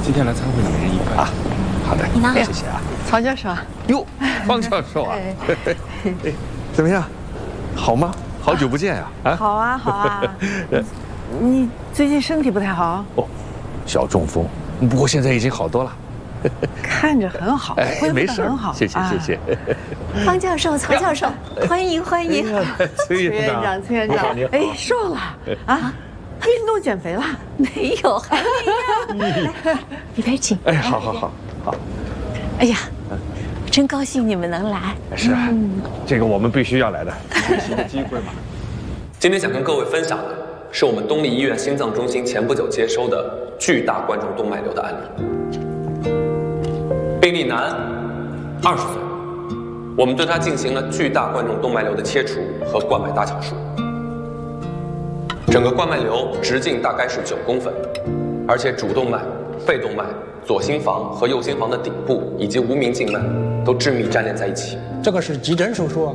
今天来参会你一人一份啊。好的， 你拿， 谢谢啊。 曹教授， 哟，方教授啊，怎么样？好吗？好久不见呀！啊， 好啊，好啊。你最近身体不太好？ 哦，小中风，不过现在已经好多了。 看着很好，恢复得很好。 谢谢谢谢。 方教授、曹教授，欢迎欢迎。 崔院长，崔院长，哎，瘦了啊？运动减肥了？ 没有，还没呀。来，里边请。 哎，好好好好。 哎呀，真高兴你们能来。 是啊，这个我们必须要来的，学习的机会嘛。 今天想跟各位分享的是我们东丽医院心脏中心前不久接收的巨大冠状动脉瘤的案例。病例男，20岁，我们对他进行了巨大冠状动脉瘤的切除和冠脉搭桥术。整个冠脉瘤直径大概是9公分，而且主动脉、肺动脉、左心房和右心房的顶部以及无名静脉都致密粘连在一起。 这个是急诊手术啊？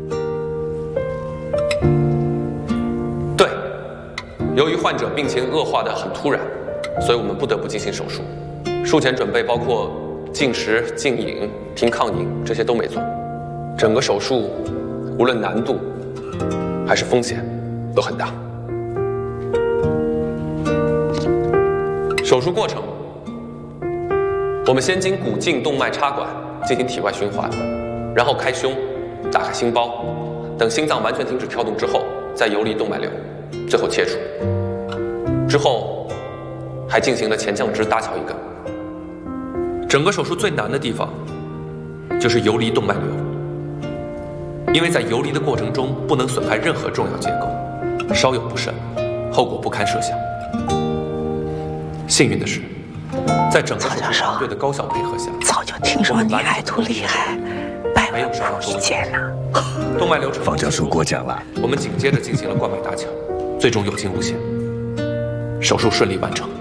对，由于患者病情恶化得很突然，所以我们不得不进行手术。术前准备包括禁食、禁饮、停抗饮，这些都没做。整个手术无论难度还是风险都很大。手术过程，我们先经骨颈动脉插管进行体外循环，然后开胸，打开心包，等心脏完全停止跳动之后，再游离动脉瘤，最后切除。之后还进行了前降支搭桥一根。整个手术最难的地方就是游离动脉瘤，因为在游离的过程中不能损害任何重要结构，稍有不慎，后果不堪设想。幸运的是，在整个手术团队的高效配合下， 早就听说你爱徒厉害，百万不容易见呐。 动脉瘤方教授过奖了。 我们紧接着进行了冠脉搭桥，最终有惊无险，手术顺利完成。